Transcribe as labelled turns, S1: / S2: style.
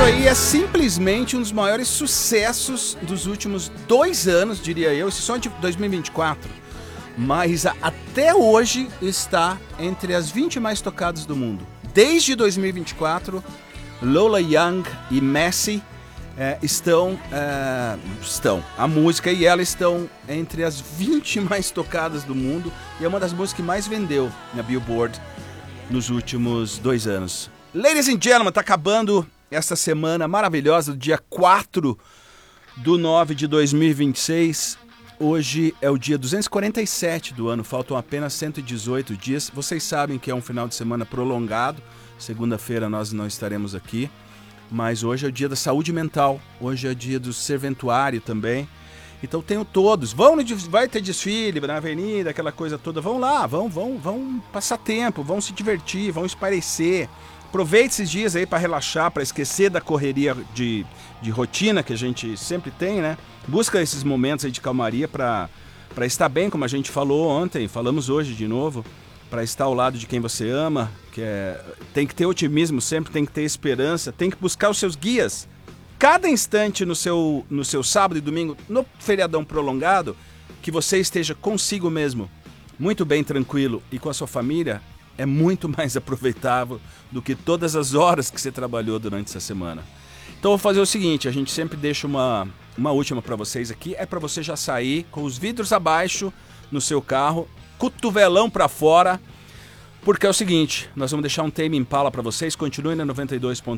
S1: aí é simplesmente um dos maiores sucessos dos últimos 2 anos, diria eu, esse só de 2024. Mas até hoje está entre as 20 mais tocadas do mundo. Desde 2024, Lola Young e Messi a música e ela estão entre as 20 mais tocadas do mundo e é uma das músicas que mais vendeu na Billboard nos últimos 2 anos. Ladies and gentlemen, tá acabando essa semana maravilhosa, do dia 4/9 de 2026. Hoje é o dia 247 do ano, faltam apenas 118 dias. Vocês sabem que é um final de semana prolongado. Segunda-feira nós não estaremos aqui, mas hoje é o dia da saúde mental, hoje é o dia do serventuário também. Então tenho todos, vai ter desfile na avenida, aquela coisa toda, vão lá, vão passar tempo, vão se divertir, vão espairecer. Aproveite esses dias aí para relaxar, para esquecer da correria de rotina que a gente sempre tem, né? Busca esses momentos aí de calmaria para estar bem, como a gente falou ontem, falamos hoje de novo, para estar ao lado de quem você ama, tem que ter otimismo sempre, tem que ter esperança, tem que buscar os seus guias. Cada instante no seu sábado e domingo, no feriadão prolongado, que você esteja consigo mesmo, muito bem tranquilo e com a sua família, é muito mais aproveitável do que todas as horas que você trabalhou durante essa semana. Então eu vou fazer o seguinte, a gente sempre deixa uma última para vocês aqui, é para você já sair com os vidros abaixo no seu carro, cotovelão para fora, porque é o seguinte, nós vamos deixar um Tame Impala para vocês, continue na 92.1.